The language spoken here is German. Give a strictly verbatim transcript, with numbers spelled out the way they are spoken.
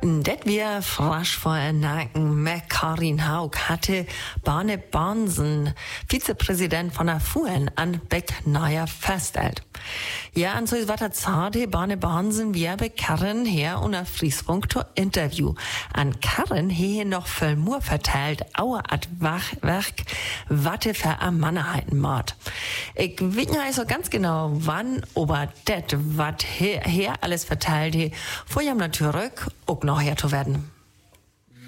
Det wir frasch vor Naken mit Karin Haug hatte Barne Barnsen, Vizepräsident von der F U N, an Beck Neuer feststellt. Ja, an so ist was hat zarte Barne Barnsen wir bei Karin her und a Friesfunk to Interview. An Karin hier noch voll Mur verteilt, auer ad Werk, watte für a Mannerheiten mord. Ich weiß nicht so ganz genau, wann, aber det, wat her, her alles verteilt he, vor jam natürlich auch noch her zu werden.